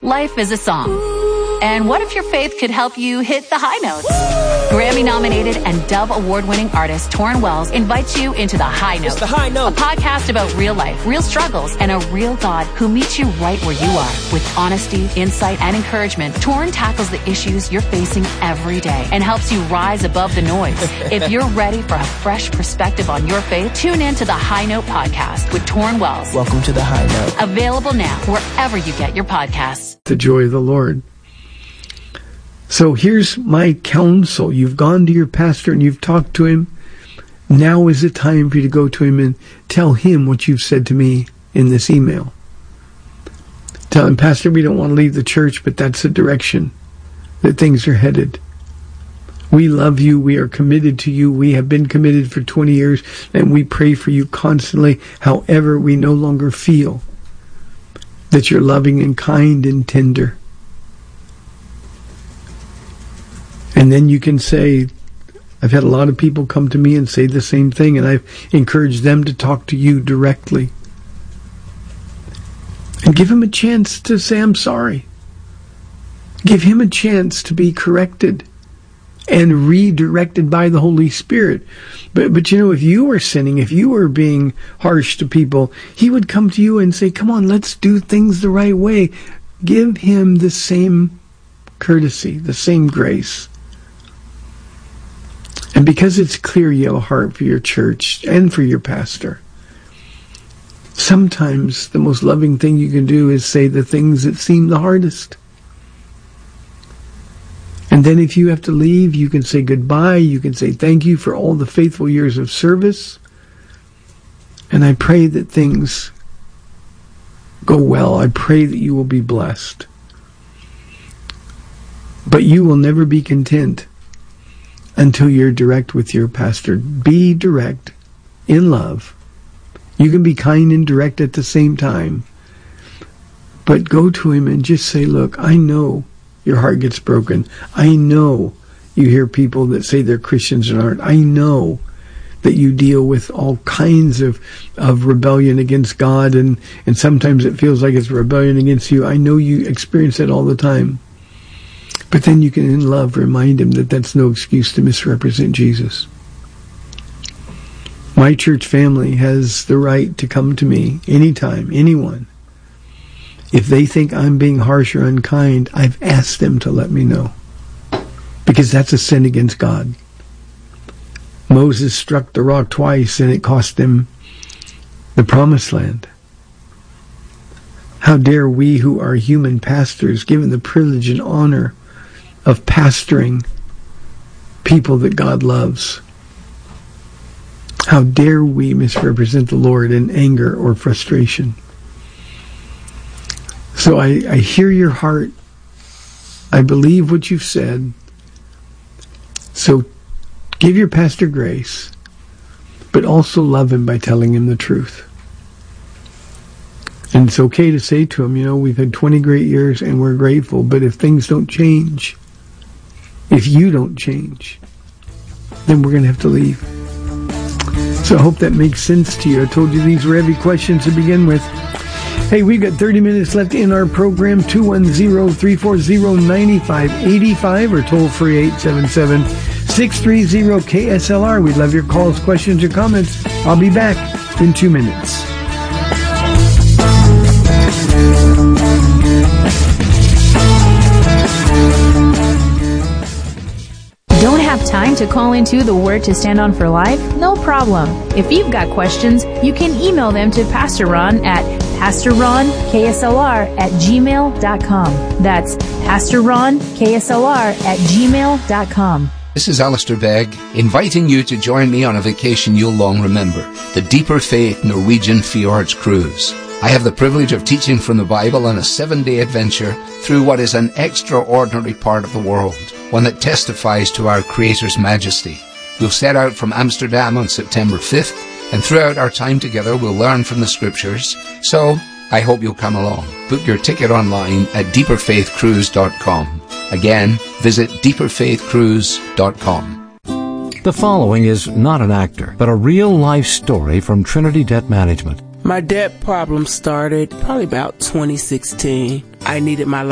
Life is a song. And what if your faith could help you hit the high notes? Grammy-nominated and Dove Award-winning artist Torrin Wells invites you into The High Note. It's The High Note. A podcast about real life, real struggles, and a real God who meets you right where you are. With honesty, insight, and encouragement, Torrin tackles the issues you're facing every day and helps you rise above the noise. If you're ready for a fresh perspective on your faith, tune in to The High Note podcast with Torrin Wells. Welcome to The High Note. Available now wherever you get your podcasts. The joy of the Lord. So here's my counsel. You've gone to your pastor and you've talked to him. Now is the time for you to go to him and tell him what you've said to me in this email. Tell him, Pastor, we don't want to leave the church, but that's the direction that things are headed. We love you. We are committed to you. We have been committed for 20 years, and we pray for you constantly. However, we no longer feel that you're loving and kind and tender. And then you can say, I've had a lot of people come to me and say the same thing, and I've encouraged them to talk to you directly. And give him a chance to say, I'm sorry. Give him a chance to be corrected and redirected by the Holy Spirit. But you know, if you were sinning, if you were being harsh to people, he would come to you and say, come on, let's do things the right way. Give him the same courtesy, the same grace. And because it's clear you have a heart for your church and for your pastor, sometimes the most loving thing you can do is say the things that seem the hardest. And then if you have to leave, you can say goodbye. You can say thank you for all the faithful years of service. And I pray that things go well. I pray that you will be blessed. But you will never be content until you're direct with your pastor. Be direct in love. You can be kind and direct at the same time. But go to him and just say, look, I know your heart gets broken. I know you hear people that say they're Christians and aren't. I know that you deal with all kinds of rebellion against God, and sometimes it feels like it's rebellion against you. I know you experience it all the time. But then you can, in love, remind him that that's no excuse to misrepresent Jesus. My church family has the right to come to me anytime, anyone. If they think I'm being harsh or unkind, I've asked them to let me know. Because that's a sin against God. Moses struck the rock twice and it cost him the promised land. How dare we who are human pastors, given the privilege and honor of pastoring people that God loves, how dare we misrepresent the Lord in anger or frustration? So I hear your heart. I believe what you've said. So give your pastor grace, but also love him by telling him the truth. And it's okay to say to him, you know, we've had 20 great years and we're grateful, but if things don't change, if you don't change, then we're going to have to leave. So I hope that makes sense to you. I told you these were heavy questions to begin with. Hey, we've got 30 minutes left in our program. 210-340-9585 or toll free 877-630-KSLR. We'd love your calls, questions, or comments. I'll be back in 2 minutes. Don't have time to call into the Word to Stand On for Life? No problem. If you've got questions, you can email them to Pastor Ron at pastorronksLR@gmail.com. That's pastorronksLR@gmail.com. This is Alistair Begg, inviting you to join me on a vacation you'll long remember, the Deeper Faith Norwegian Fjords Cruise. I have the privilege of teaching from the Bible on a 7-day adventure through what is an extraordinary part of the world, one that testifies to our Creator's majesty. We'll set out from Amsterdam on September 5th, and throughout our time together we'll learn from the Scriptures. So, I hope you'll come along. Book your ticket online at deeperfaithcruise.com. Again, visit deeperfaithcruise.com. The following is not an actor, but a real-life story from Trinity Debt Management. My debt problem started probably about 2016. I needed my